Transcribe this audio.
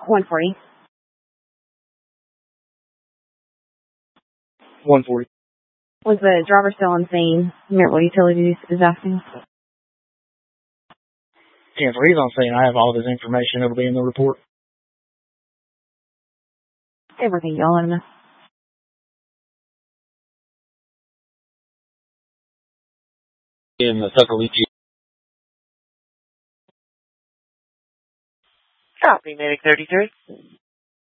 140. 140. Was the driver still on scene? Maryville Utilities is asking. Yeah, if he's on scene, I have all of his information. It'll be in the report. Everything, y'all let him know. In the Tuckahoe. Copy, Medic 33.